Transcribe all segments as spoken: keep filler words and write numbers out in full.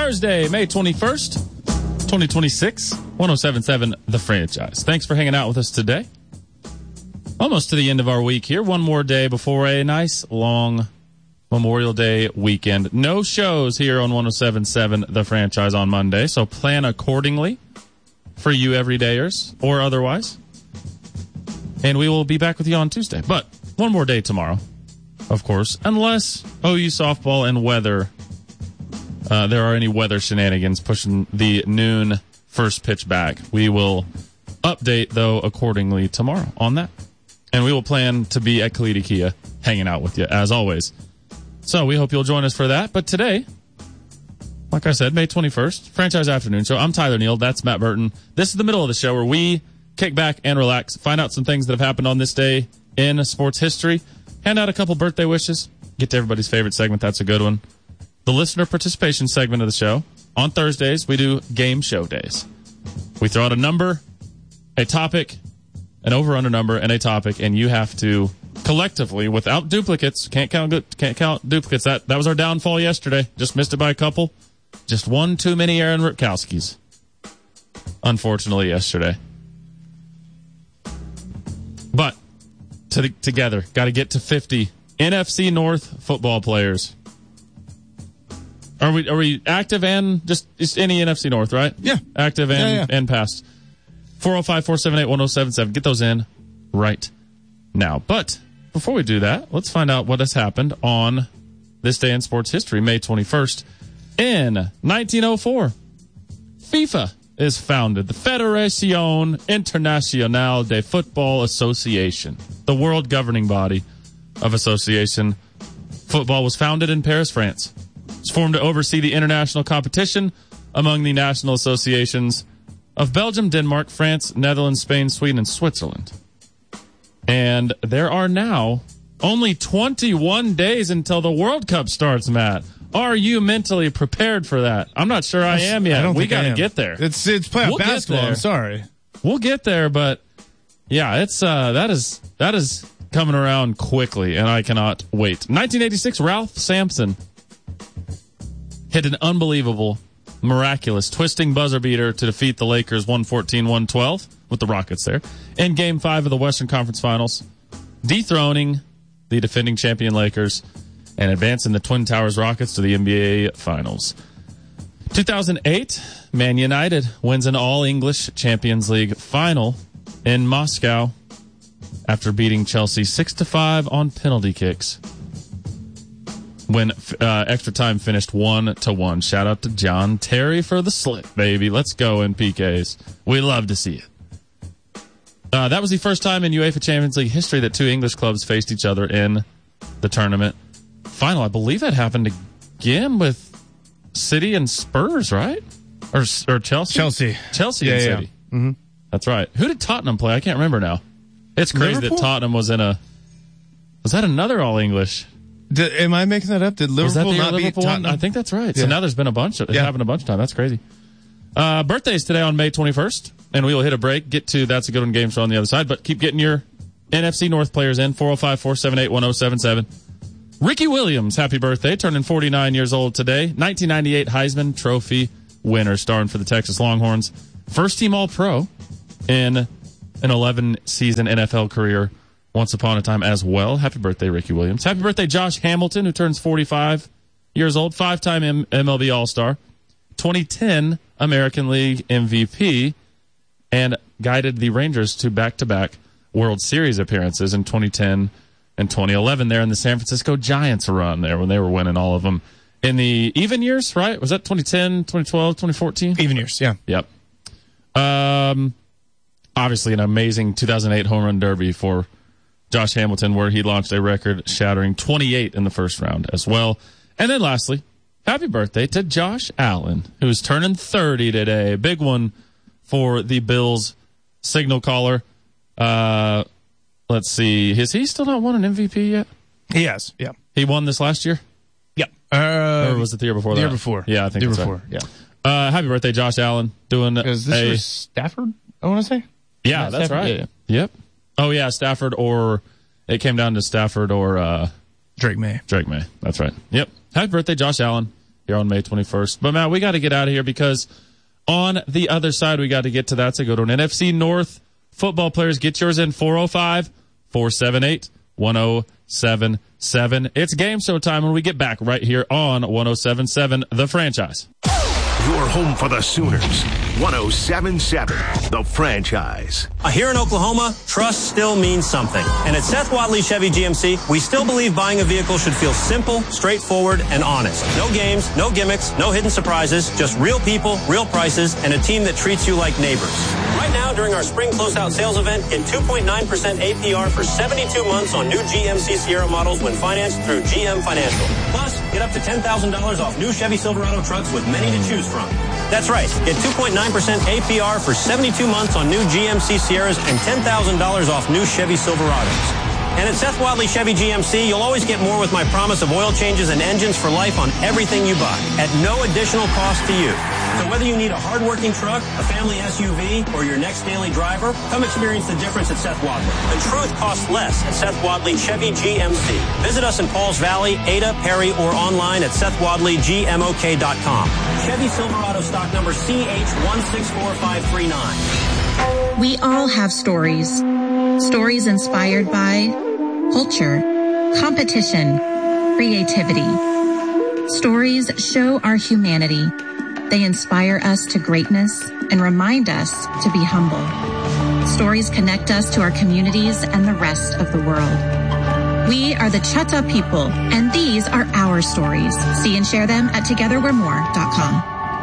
Thursday, May twenty-first, twenty twenty-six, one oh seven point seven The Franchise. Thanks for hanging out with us today. Almost to the end of our week here. One more day before a nice, long Memorial Day weekend. No shows here on one oh seven point seven The Franchise on Monday, so plan accordingly for you everydayers or otherwise. And we will be back with you on Tuesday. But one more day tomorrow, of course, unless O U softball and weather, uh, there are any weather shenanigans pushing the noon first pitch back. We will update, though, accordingly tomorrow on that. And we will plan to be at Kalita Kia hanging out with you, as always. So we hope you'll join us for that. But today, like I said, May twenty-first, Franchise Afternoon Show. I'm Tyler Neal. That's Matt Burton. This is the middle of the show where we kick back and relax, find out some things that have happened on this day in sports history, hand out a couple birthday wishes, get to everybody's favorite segment. That's a good one. The listener participation segment of the show. On Thursdays, we do game show days. We throw out a number, a topic, an over-under number, and a topic, and you have to collectively, without duplicates, can't count can't count duplicates. That that was our downfall yesterday. Just missed it by a couple. Just one too many Aaron Ripkowskis, unfortunately, yesterday. But to the, together, got to get to fifty N F C North football players. Are we are we active and just, just any N F C North, right? Yeah. Active and, yeah, yeah. and past. four oh five, four seven eight, one oh seven seven. Get those in right now. But before we do that, let's find out what has happened on this day in sports history, May twenty-first. In nineteen oh four, FIFA is founded, the Fédération Internationale de Football Association, the world governing body of association. Football was founded in Paris, France. It's formed to oversee the international competition among the national associations of Belgium, Denmark, France, Netherlands, Spain, Sweden, and Switzerland. And there are now only twenty-one days until the World Cup starts, Matt. Are you mentally prepared for that? I'm not sure I am yet. I don't we think I got to am. get there. It's it's playoff We'll get basketball. there. I'm sorry. We'll get there, but yeah, it's uh that is that is coming around quickly, and I cannot wait. nineteen eighty-six, Ralph Sampson hit an unbelievable, miraculous, twisting buzzer beater to defeat the Lakers one fourteen one twelve with the Rockets there in Game five of the Western Conference Finals, dethroning the defending champion Lakers and advancing the Twin Towers Rockets to the N B A Finals. two thousand eight, Man United wins an All-English Champions League final in Moscow after beating Chelsea six to five on penalty kicks when uh, extra time finished one to one. Shout out to John Terry for the slip, baby. Let's go in P Ks. We love to see it. Uh, that was the first time in UEFA Champions League history that two English clubs faced each other in the tournament final. I believe that happened again with City and Spurs, right? Or or Chelsea? Chelsea. Chelsea yeah, and yeah. City. Mm-hmm. That's right. Who did Tottenham play? I can't remember now. It's crazy Liverpool? that Tottenham was in a... Was that another All-English? Did, am I making that up? Did Liverpool Was that the not Liverpool beat one? Tottenham? I think that's right. Yeah. So now there's been a bunch. Of, it Yeah. happened a bunch of times. That's crazy. Uh, birthdays today on May twenty-first, and we will hit a break. Get to That's a Good One game show on the other side, but keep getting your N F C North players in. four oh five, four seven eight, one oh seven seven. Ricky Williams, happy birthday, turning forty-nine years old today. nineteen ninety-eight Heisman Trophy winner, starring for the Texas Longhorns. First team All-Pro in an eleven-season N F L career once upon a time as well. Happy birthday, Ricky Williams. Happy birthday, Josh Hamilton, who turns forty-five years old, five-time M- MLB All-Star, twenty ten American League M V P, and guided the Rangers to back-to-back World Series appearances in twenty ten and twenty eleven there in the San Francisco Giants run there when they were winning all of them. In the even years, right? Was that twenty ten, twenty twelve, twenty fourteen? Even years, yeah. Yep. Um, obviously an amazing two thousand eight home run derby for Josh Hamilton, where he launched a record-shattering twenty-eight in the first round as well. And then lastly, happy birthday to Josh Allen, who's turning thirty today. Big one for the Bills signal caller. Uh, let's see. Has he still not won an M V P yet? He has, yeah. He won this last year? Yeah. Uh, Or was it the year before the that? year before. Yeah, I think the year that's before, right. yeah. Uh, happy birthday, Josh Allen. Doing Is this a... for Stafford, I want to say? Yeah, Not that's Stafford? right. Yeah, Yep. Oh, yeah, Stafford or... It came down to Stafford or... Uh, Drake May. Drake May. That's right. Yep. Happy birthday, Josh Allen. here on May twenty-first. But, Matt, we got to get out of here because on the other side, we got to get to that's a good one. N F C North football players, get yours in four oh five, four seven eight, one oh seven seven. It's game show time when we get back right here on one oh seven point seven The Franchise. Your home for the Sooners. one oh seven point seven The Franchise. Uh, here in Oklahoma, trust still means something. And at Seth Wadley Chevy G M C, we still believe buying a vehicle should feel simple, straightforward, and honest. No games, no gimmicks, no hidden surprises, just real people, real prices, and a team that treats you like neighbors. Right now, during our spring closeout sales event, get two point nine percent A P R for seventy-two months on new G M C Sierra models when financed through G M Financial. Plus, get up to ten thousand dollars off new Chevy Silverado trucks with many to choose from. That's right. Get two point nine percent A P R for seventy-two months on new G M C Sierras and ten thousand dollars off new Chevy Silverados. And at Seth Wadley Chevy G M C, you'll always get more with my promise of oil changes and engines for life on everything you buy at no additional cost to you. So whether you need a hard-working truck, a family S U V, or your next daily driver, come experience the difference at Seth Wadley. The truth costs less at Seth Wadley Chevy G M C. Visit us in Pauls Valley, Ada, Perry, or online at seth wadley g m o k dot com. Chevy Silverado stock number C H one six four five three nine. We all have stories. Stories inspired by culture, competition, creativity. Stories show our humanity. They inspire us to greatness and remind us to be humble. Stories connect us to our communities and the rest of the world. We are the Chutta people, and these are our stories. See and share them at together we're more dot com.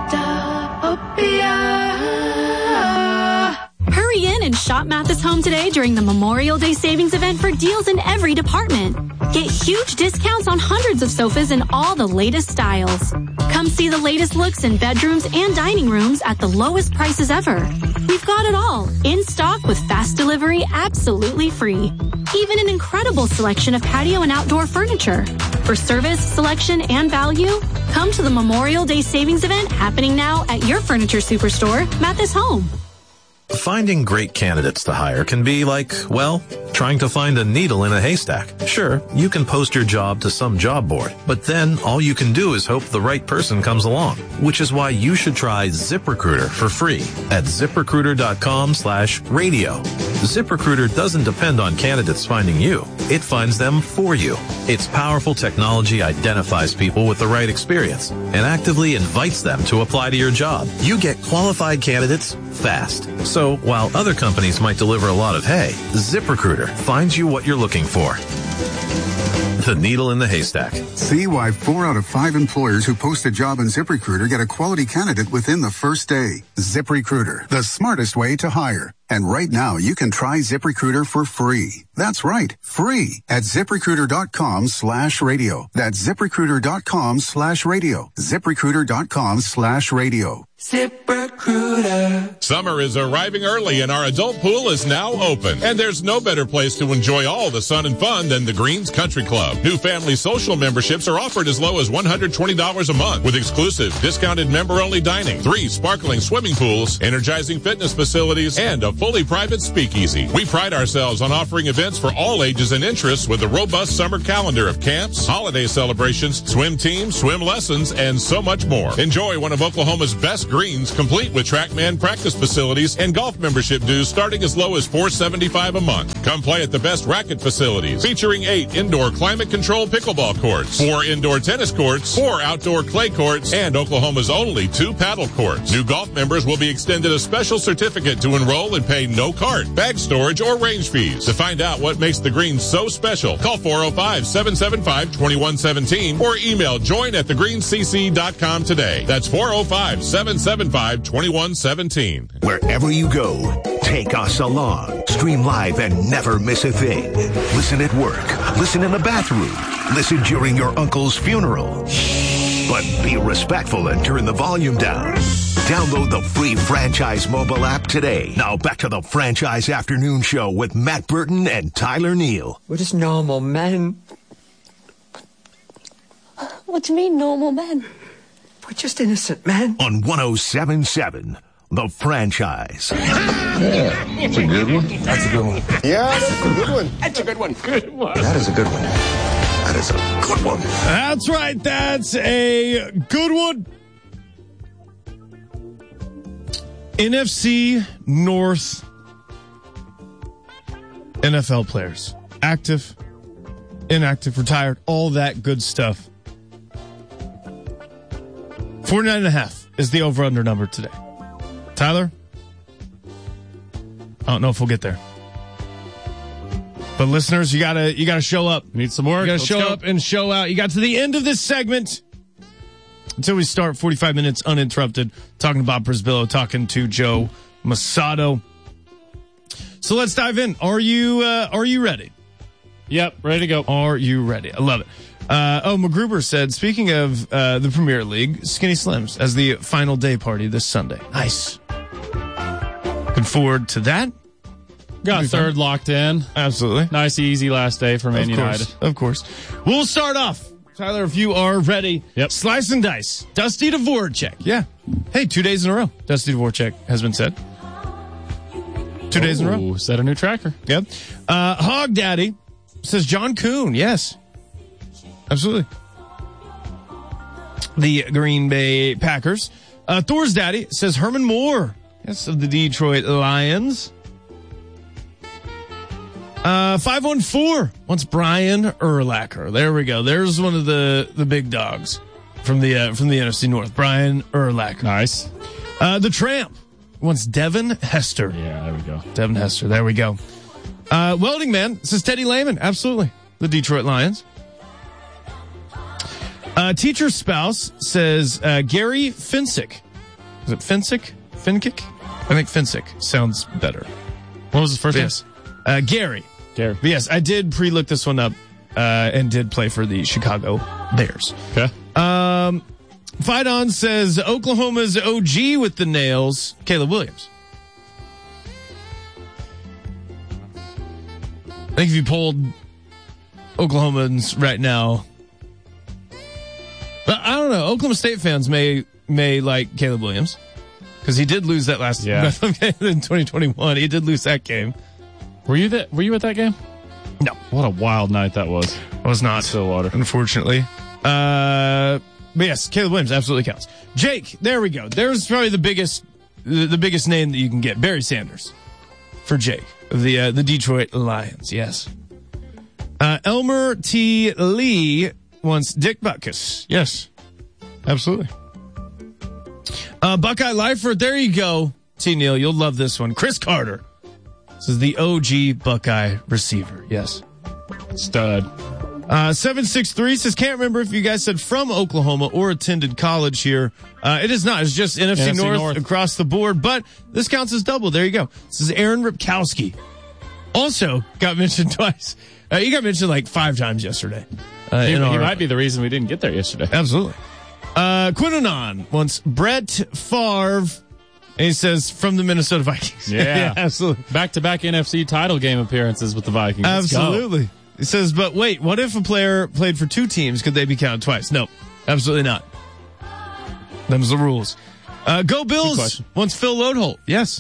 Hurry in and shop Mathis Home today during the Memorial Day savings event for deals in every department. Get huge discounts on hundreds of sofas in all the latest styles. Come see the latest looks in bedrooms and dining rooms at the lowest prices ever. We've got it all in stock with fast delivery absolutely free. Even an incredible selection of patio and outdoor furniture. For service, selection, and value, come to the Memorial Day savings event happening now at your furniture superstore, Mathis Home. Finding great candidates to hire can be like, well, trying to find a needle in a haystack. Sure, you can post your job to some job board, but then all you can do is hope the right person comes along, which is why you should try ZipRecruiter for free at ZipRecruiter.com slash radio. ZipRecruiter doesn't depend on candidates finding you. It finds them for you. Its powerful technology identifies people with the right experience and actively invites them to apply to your job. You get qualified candidates fast. So while other companies might deliver a lot of hay, ZipRecruiter finds you what you're looking for. The needle in the haystack. See why four out of five employers who post a job in ZipRecruiter get a quality candidate within the first day. ZipRecruiter, the smartest way to hire. And right now, you can try ZipRecruiter for free. That's right, free at ZipRecruiter.com slash radio. That's ZipRecruiter.com slash radio. ZipRecruiter.com slash radio. ZipRecruiter. Summer is arriving early and our adult pool is now open. And there's no better place to enjoy all the sun and fun than the Greens Country Club. New family social memberships are offered as low as one hundred twenty dollars a month with exclusive discounted member-only dining, three sparkling swimming pools, energizing fitness facilities, and a fully private speakeasy. We pride ourselves on offering events for all ages and interests with a robust summer calendar of camps, holiday celebrations, swim teams, swim lessons, and so much more. Enjoy one of Oklahoma's best greens, complete with TrackMan practice facilities and golf membership dues starting as low as four dollars and seventy-five cents a month. Come play at the best racket facilities, featuring eight indoor climate-controlled pickleball courts, four indoor tennis courts, four outdoor clay courts, and Oklahoma's only two paddle courts. New golf members will be extended a special certificate to enroll and pay no cart, bag storage, or range fees. To find out what makes the greens so special, call four oh five, seven seven five, two one one seven or email join at the greens c c dot com today. That's four oh five, seven seven five, two one one seven. Wherever you go, take us along. Stream live and never miss a thing. Listen at work. Listen in the bathroom. Listen during your uncle's funeral. But be respectful and turn the volume down. Download the free Franchise mobile app today. Now back to the Franchise Afternoon Show with Matt Burton and Tyler Neal. We're just normal men. What do you mean, normal men? We're just innocent men. On one oh seven point seven, The Franchise. Yeah, that's a good one. That's a good one. Yeah, that's a good one. That's a good one. Good one. That is a good one. I That is a good one. That's right. That's a good one. N F C North N F L players. Active, inactive, retired, all that good stuff. forty-nine and a half is the over-under number today. Tyler? I don't know if we'll get there. But listeners, you gotta, you gotta show up. Need some more? You gotta Let's show go. up and show out. You got to the end of this segment until we start forty-five minutes uninterrupted, talking to Bob Brisbillo, talking to Joe Masato. So let's dive in. Are you, uh, are you ready? Yep, ready to go. Are you ready? I love it. Uh, oh, McGruber said, speaking of uh, the Premier League, Skinny Slims as the final day party this Sunday. Nice. Looking forward to that. Got third fun. locked in. Absolutely. Nice, easy last day for Man of United. Course, of course. We'll start off. Tyler, if you are ready. Yep. Slice and dice. Dusty Dvorak. Yeah. Hey, two days in a row. Dusty Dvorak has been said. Two days in a row. Ooh, set a new tracker. Yep. Uh, Hog Daddy says John Kuhn. Yes. Absolutely. The Green Bay Packers. Uh, Thor's Daddy says Herman Moore. Yes, of the Detroit Lions. Uh, five one four wants Brian Urlacher. There we go. There's one of the, the big dogs from the, uh, from the N F C North. Brian Urlacher. Nice. Uh, the Tramp wants Devin Hester. Yeah, there we go. Devin Hester. There we go. Uh, Welding Man says Teddy Lehman. Absolutely. The Detroit Lions. Uh, Teacher's Spouse says uh, Gary Finsick. Is it Finsick? Finkick? I think Finsick sounds better. What was his first name? Yes. Uh, Gary. Gary. But yes, I did pre-look this one up uh, and did play for the Chicago Bears. Okay. Um, Fidon says Oklahoma's O G with the nails, Caleb Williams. I think if you polled Oklahomans right now, but I don't know. Oklahoma State fans may may like Caleb Williams because he did lose that last Yeah. in twenty twenty-one. He did lose that game. Were you that? Were you at that game? No, What a wild night that was. I was not. Stillwater. Unfortunately. Uh, but yes, Caleb Williams absolutely counts. Jake, there we go. There's probably the biggest, the, the biggest name that you can get. Barry Sanders for Jake of the uh, the Detroit Lions. Yes. Uh, Elmer T. Lee wants Dick Butkus. Yes, absolutely. Uh, Buckeye Lifer, there you go. T. Neal, you'll love this one. Chris Carter. This is the O G Buckeye receiver. Yes. Stud. Uh, seven six three says, can't remember if you guys said from Oklahoma or attended college here. Uh, it is not. It's just N F C, N F C North, North across the board, but this counts as double. There you go. This is Aaron Ripkowski. Also got mentioned twice. Uh, he got mentioned like five times yesterday. Uh, He, in he our- might be the reason we didn't get there yesterday. Absolutely. Uh, Quinanon wants Brett Favre. And he says from the Minnesota Vikings. Yeah. absolutely. Back-to-back N F C title game appearances with the Vikings. Let's go. Absolutely. He says, but wait, what if a player played for two teams? Could they be counted twice? No, absolutely not. Them's the rules. Uh, go Bills question. wants Phil Lodeholt. Yes.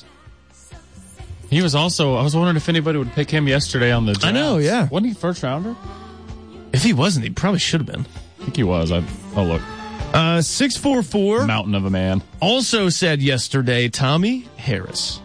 He was also, I was wondering if anybody would pick him yesterday on the draft. I know, yeah. Wasn't he first rounder? If he wasn't, he probably should have been. I think he was. I, oh, look. Uh, six four four Mountain of a man. also said yesterday, Tommy Harris.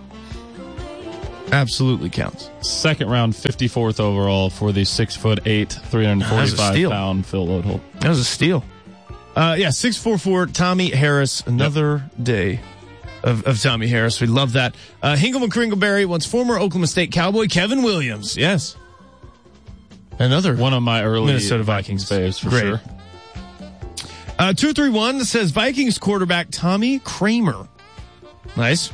Absolutely counts. Second round, fifty-fourth overall for the six foot eight, three hundred forty-five steal. pound Phil Lodeholt. That was a steal. Uh, yeah, six four four Tommy Harris. Another yep. day of, of Tommy Harris. We love that. Uh, Hinkelman Kringleberry wants former Oklahoma State Cowboy Kevin Williams. Yes. Another one of my early Minnesota Vikings faves for Great. sure. Uh, two three one says Vikings quarterback Tommy Kramer. Nice.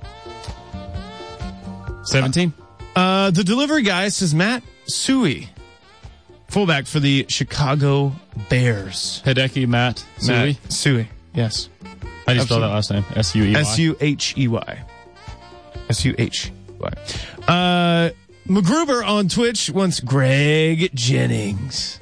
seventeen. Uh, the delivery guy says Matt Suey, fullback for the Chicago Bears. Hideki Matt Suey. Matt Suey. Yes. How do you spell that last name? S U E Y. S U H E Y. S U H E Y. Uh, McGruber on Twitch wants Greg Jennings.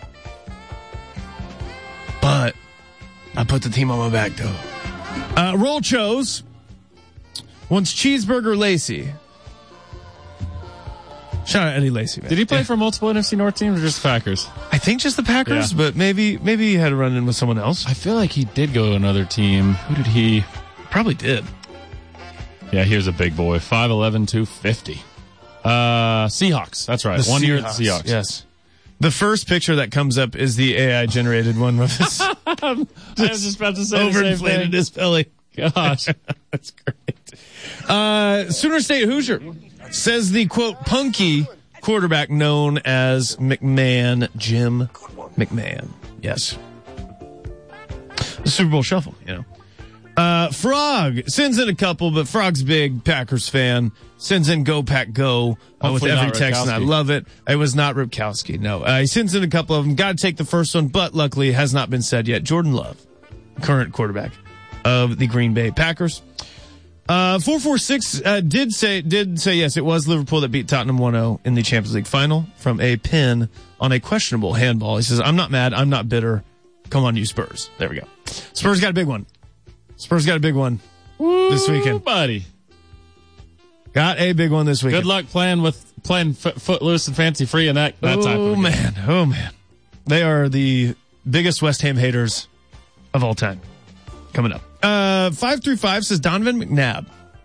But I put the team on my back, though. Uh, Roll Chose wants Cheeseburger Lacey. Shout out Eddie Lacy, man. Did he play yeah. for multiple N F C North teams or just Packers? I think just the Packers, Yeah. but maybe maybe he had a run in with someone else. I feel like he did go to another team. Who did he? Probably did. Yeah, here's a big boy. five eleven, two fifty. Uh, Seahawks. That's right. The One year at Seahawks, the Seahawks. Yes. The first picture that comes up is the A I generated one with his I was just about to say the same overinflated thing. his belly. Gosh. That's great. Uh, Sooner State Hoosier says the quote punky quarterback known as McMahon, Jim McMahon. Yes. The Super Bowl shuffle, you know. Uh, Frog sends in a couple, but Frog's big Packers fan. Sends in Go Pack Go uh, with Hopefully every not text, and I Ripkowski. love it. It was not Ripkowski, no. Uh, he sends in a couple of them. Got to take the first one, but luckily has not been said yet. Jordan Love, current quarterback of the Green Bay Packers. Uh, four four six uh, did say did say yes, it was Liverpool that beat Tottenham one oh in the Champions League final from a pin on a questionable handball. He says, I'm not mad, I'm not bitter. Come on, you Spurs. There we go. Spurs got a big one. Spurs got a big one this weekend. Buddy. Got a big one this weekend. Good luck playing with playing foot, footloose and fancy free in that, that type Oh, of game. man. Oh, man. They are the biggest West Ham haters of all time. Coming up. Uh, five through five says Donovan McNabb.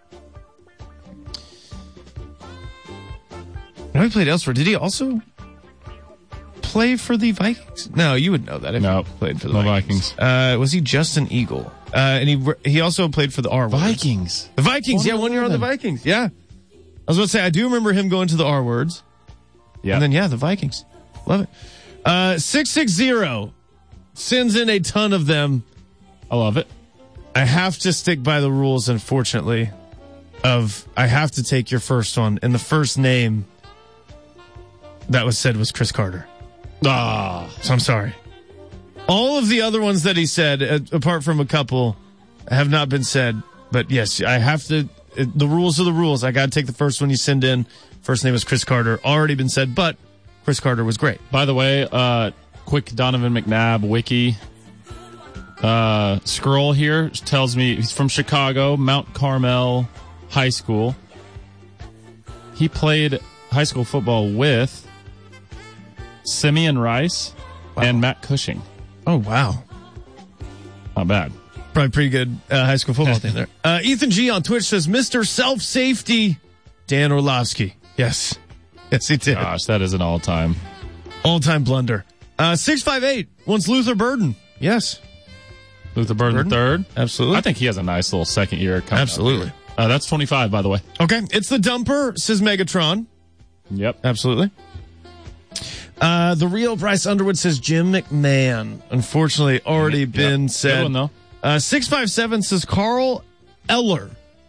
I know he played elsewhere. Did he also play for the Vikings? No, you would know that if No, he played for the no Vikings. Uh, was he just an Eagle? Uh, and he he also played for the R Words. Vikings. The Vikings, yeah, one year on the Vikings, yeah. I was about to say, I do remember him going to the R Words. Yeah. And then, yeah, the Vikings. Love it. Uh, six six zero sends in a ton of them. I love it. I have to stick by the rules, unfortunately, of I have to take your first one. And the first name that was said was Chris Carter. Ah. So I'm sorry. All of the other ones that he said, uh, apart from a couple, have not been said. But yes, I have to. Uh, the rules are the rules. I got to take the first one you send in. First name was Chris Carter. Already been said, but Chris Carter was great. By the way, uh, quick Donovan McNabb wiki uh, scroll here tells me he's from Chicago, Mount Carmel High School. He played high school football with Simeon Rice and Matt Cushing. Oh, wow. Not bad. Probably pretty good uh, high school football team there. Uh, Ethan G on Twitch says, Mister Self-Safety, Dan Orlovsky. Yes. Yes, he did. Gosh, that is an all-time. All-time blunder. Uh, six five eight wants Luther Burden. Yes. Luther Burden, Burden? the third. Absolutely. I think he has a nice little second year coming up Absolutely. here. Uh, that's twenty-five, by the way. Okay. It's the dumper, says Megatron. Yep. Absolutely. Uh, the real Bryce Underwood says Jim McMahon. Unfortunately, already Yep. been said. Good one, though. Uh, six five seven says Carl Eller.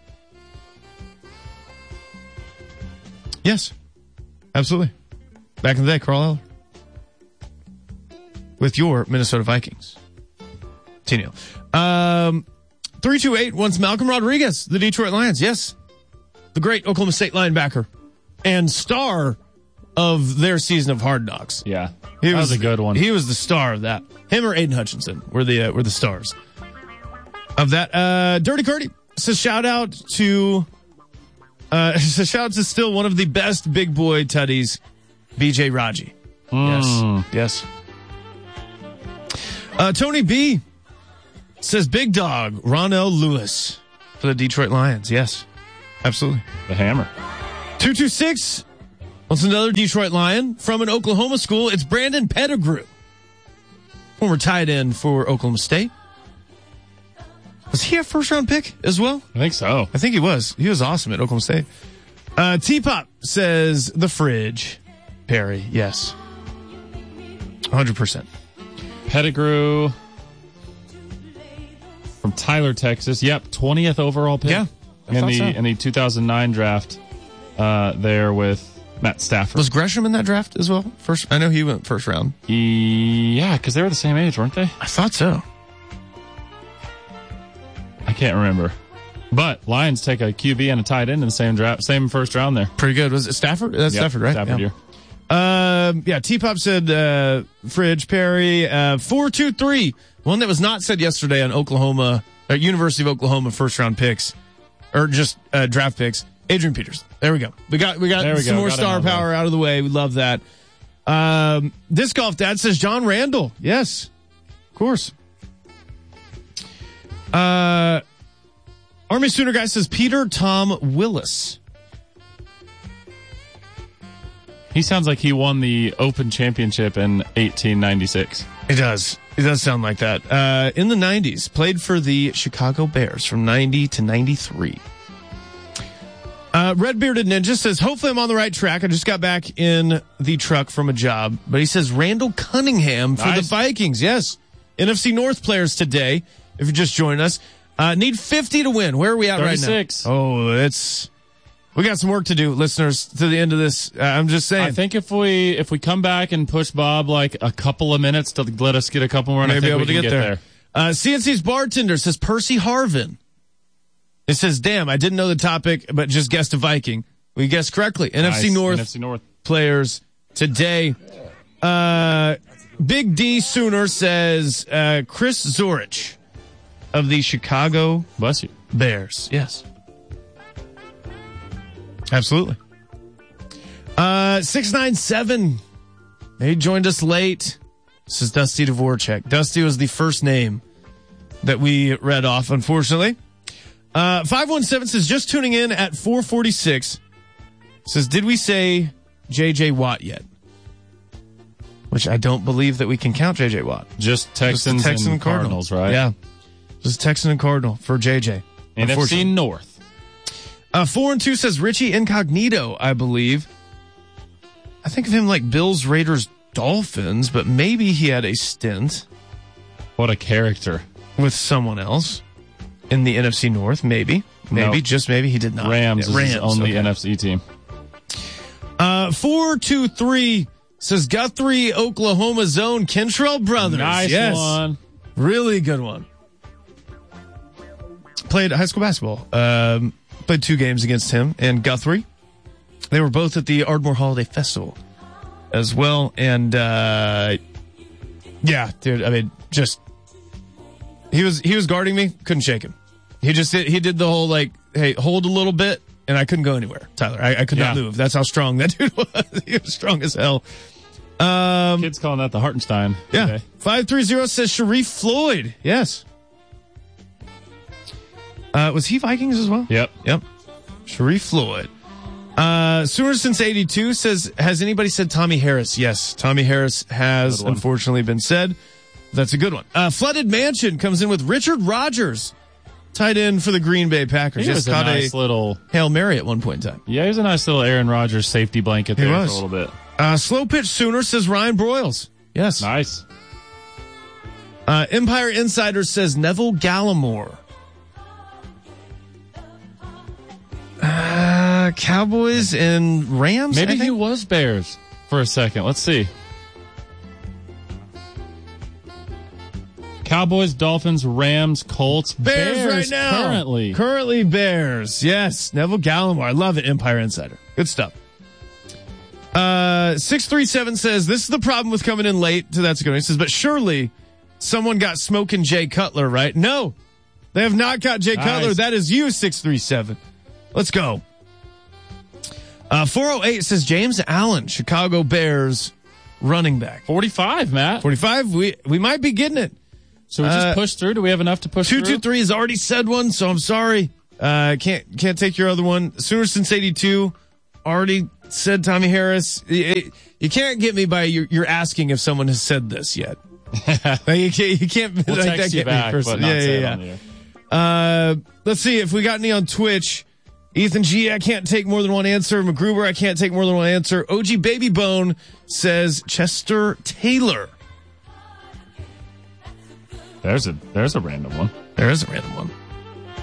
Yes. Absolutely. Back in the day, Carl Eller. With your Minnesota Vikings. T-Neil. Um, three two eight wants Malcolm Rodriguez, the Detroit Lions. Yes. The great Oklahoma State linebacker and star of their season of Hard Knocks. Yeah. He that was, was a good one. He was the star of that. Him or Aiden Hutchinson were the uh, were the stars of that. Uh, Dirty Curdy says shout out to uh, says shout out to still one of the best big boy tutties, B J Raji. Mm. Yes, yes. Uh, Tony B says big dog Ronell Lewis for the Detroit Lions. Yes, absolutely. The hammer. two two six wants another Detroit Lion from an Oklahoma school. It's Brandon Pettigrew, former tight end for Oklahoma State. Was he a first round pick as well? I think so. I think he was. He was awesome at Oklahoma State. Uh, T-Pop says the fridge. Perry, yes. one hundred percent. Pettigrew from Tyler, Texas. Yep, twentieth overall pick. Yeah, I in thought the so. in the two thousand nine draft. Uh, there with Matt Stafford. Was Gresham in that draft as well? First, I know he went first round. He, yeah, because they were the same age, weren't they? I thought so. I can't remember. But Lions take a Q B and a tight end in the same draft, same first round there. Pretty good. Was it Stafford? That's Yep, Stafford, right? Stafford yeah. year. Um, yeah, T-Pop said, uh, Fridge, Perry, uh, four two three. One that was not said yesterday on Oklahoma, uh, University of Oklahoma first round picks, or just, uh, draft picks. Adrian Peters. There we go. We got, we got There we some go. more Got star him on power out of the way. We love that. Um, Disc Golf Dad says John Randall. Yes, of course. Uh, Army Sooner guy says Peter Tom Willis. He sounds like he won the Open Championship in eighteen ninety-six. He does. It does sound like that. Uh, in the nineties, played for the Chicago Bears from ninety to ninety-three. Uh, Red Bearded Ninja says, hopefully I'm on the right track. I just got back in the truck from a job. But he says Randall Cunningham for Nice. the Vikings. Yes. N F C North players today, if you just joined us. Uh, need fifty to win. Where are we at thirty-six. right now? Oh, it's... We got some work to do, listeners, to the end of this. Uh, I'm just saying. I think if we if we come back and push Bob like a couple of minutes to let us get a couple more, I Maybe think able we to can get get there. there. Uh, C N C's bartender says Percy Harvin. It says, damn, I didn't know the topic, but just guessed a Viking. We guessed correctly. N F C Nice. North N F C North players today. Uh, Big D Sooner says uh, Chris Zorich of the Chicago Bless you. Bears. Yes. Absolutely. Uh, six nine seven. He joined us late. This is Dusty Dvorak. Dusty was the first name that we read off, unfortunately. Uh, five one seven says, just tuning in at four forty-six. Says, did we say J J Watt yet? Which I don't believe that we can count J J Watt. Just Texans Just the Texan and Cardinals, right? Yeah. Just Texan and Cardinal for J J. N F C North. Uh, four and two says Richie Incognito, I believe. I think of him like Bills, Raiders, Dolphins, but maybe he had a stint. What a character. With someone else in the N F C North, maybe. Maybe, Nope. just maybe he did not. Rams Yeah, is his only okay. N F C team. Uh, four two three says Guthrie, Oklahoma Zone, Kentrell Brothers. Nice yes. one. Really good one. Played high school basketball. Um, played two games against him and Guthrie. They were both at the Ardmore Holiday Festival as well. And, uh, yeah, dude, I mean, just, he was, he was guarding me. Couldn't shake him. He just did, he did the whole like, hey, hold a little bit. And I couldn't go anywhere, Tyler. I, I could Yeah. not move. That's how strong that dude was. He was strong as hell. Um, Kids calling that the Hartenstein. yeah. today. five three zero says Sharif Floyd. Yes. Uh, was he Vikings as well? Yep. Yep. Sharif Floyd. Uh, Sooner since eighty-two says, has anybody said Tommy Harris? Yes. Tommy Harris has Good one. unfortunately been said. That's a good one. Uh, Flooded Mansion comes in with Richard Rodgers, tight end for the Green Bay Packers. He Just was a caught nice a little. Hail Mary at one point in time. Yeah, he was a nice little Aaron Rodgers safety blanket He there was. for a little bit. Uh, Slow Pitch Sooner says Ryan Broyles. Yes. Nice. Uh, Empire Insider says Neville Gallimore. Uh, Cowboys and Rams? Maybe I he think? was Bears for a second. Let's see. Cowboys, Dolphins, Rams, Colts, Bears, Bears right now. currently. Currently Bears. Yes. Neville Gallimore. I love it. Empire Insider. Good stuff. Uh, six three seven says, this is the problem with coming in late. So that's good. He says, but surely someone got Smoking Jay Cutler, right? No, they have not got Jay Nice. Cutler. That is you, six three seven. Let's go. Uh, four oh eight says James Allen, Chicago Bears running back. forty-five, Matt. forty-five. We, we might be getting it. So we just Uh, push through. Do we have enough to push Two through? two three has already said one, so I'm sorry. Uh, can't can't take your other one. Sooner since eighty-two already said Tommy Harris. You, you can't get me by you're, you're asking if someone has said this yet. Like, you can't. You can't. We'll like, text that you get me back, personally. but not yeah, say it yeah, on yeah. the air. Uh, let's see if we got any on Twitch. Ethan G, I can't take more than one answer. McGruber, I can't take more than one answer. O G Baby Bone says Chester Taylor. There's a there's a random one. There is a random one.